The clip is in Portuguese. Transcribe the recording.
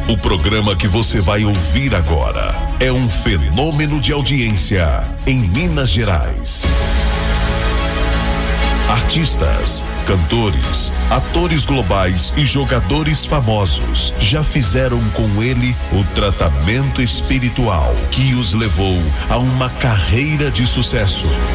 O programa que você vai ouvir agora é um fenômeno de audiência em Minas Gerais. Artistas, cantores, atores globais e jogadores famosos já fizeram com ele o tratamento espiritual que os levou a uma carreira de sucesso.